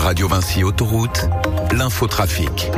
Radio Vinci Autoroute, l'infotrafic.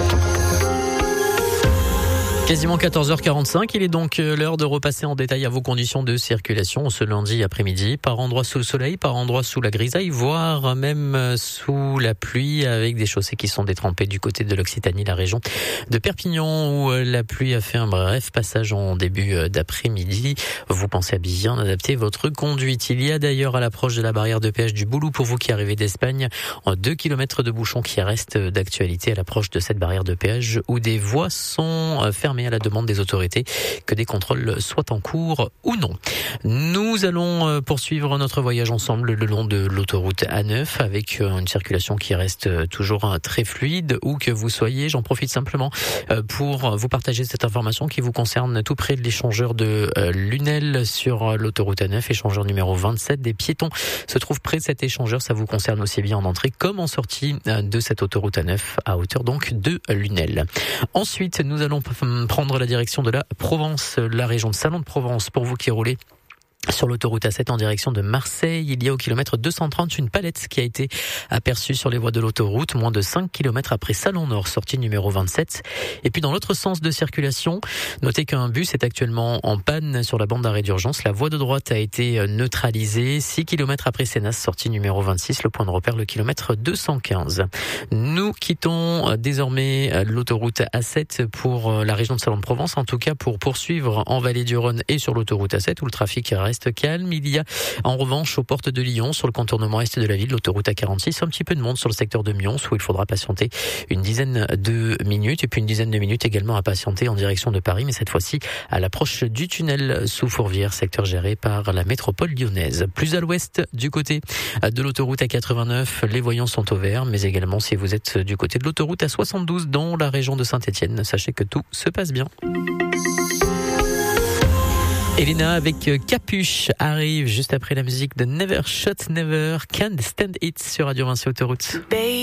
Quasiment 14h45, il est donc l'heure de repasser en détail à vos conditions de circulation ce lundi après-midi. Par endroits sous le soleil, par endroits sous la grisaille, voire même sous la pluie, avec des chaussées qui sont détrempées du côté de l'Occitanie, la région de Perpignan, où la pluie a fait un bref passage en début d'après-midi. Vous pensez à bien adapter votre conduite. Il y a d'ailleurs à l'approche de la barrière de péage du Boulou, pour vous qui arrivez d'Espagne, 2 km de bouchons qui restent d'actualité à l'approche de cette barrière de péage, où des voies sont fermées à la demande des autorités, que des contrôles soient en cours ou non. Nous allons poursuivre notre voyage ensemble le long de l'autoroute A9 avec une circulation qui reste toujours très fluide, où que vous soyez. J'en profite simplement pour vous partager cette information qui vous concerne tout près de l'échangeur de Lunel sur l'autoroute A9, échangeur numéro 27. Des piétons se trouvent près de cet échangeur. Ça vous concerne aussi bien en entrée comme en sortie de cette autoroute A9 à hauteur donc de Lunel. Ensuite, nous allons prendre la direction de la Provence, la région de Salon de Provence, pour vous qui roulez sur l'autoroute A7 en direction de Marseille. Il y a au kilomètre 230 une palette qui a été aperçue sur les voies de l'autoroute, moins de 5 km après Salon Nord, sortie numéro 27. Et puis dans l'autre sens de circulation, notez qu'un bus est actuellement en panne sur la bande d'arrêt d'urgence. La voie de droite a été neutralisée, 6 km après Sénas, sortie numéro 26, le point de repère le kilomètre 215. Nous quittons désormais l'autoroute A7 pour la région de Salon de Provence, en tout cas pour poursuivre en Vallée du Rhône et sur l'autoroute A7 où le trafic reste calme. Il y a en revanche aux portes de Lyon, sur le contournement est de la ville, l'autoroute A46, un petit peu de monde sur le secteur de Mions où il faudra patienter une dizaine de minutes, et puis une dizaine de minutes également à patienter en direction de Paris, mais cette fois-ci à l'approche du tunnel sous Fourvière, secteur géré par la métropole lyonnaise. Plus à l'ouest, du côté de l'autoroute A89, les voyants sont au vert, mais également si vous êtes du côté de l'autoroute A72 dans la région de Saint-Étienne, sachez que tout se passe bien. Elena avec Capuche arrive juste après la musique de Never Shut Never, Can't Stand It sur Radio Vinci Autoroute.